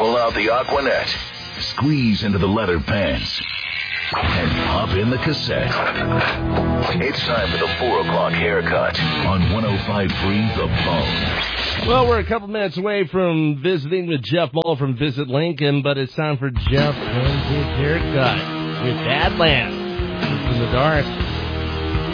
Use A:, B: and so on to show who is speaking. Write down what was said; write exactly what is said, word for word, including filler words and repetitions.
A: Pull out the Aquanet, squeeze into the leather pants, and pop in the cassette. It's time for the four o'clock haircut on one oh five point three The Bone.
B: Well, we're a couple minutes away from visiting with Jeff Mull from Visit Lincoln, but it's time for Jeff and his haircut with Badlands. In the dark.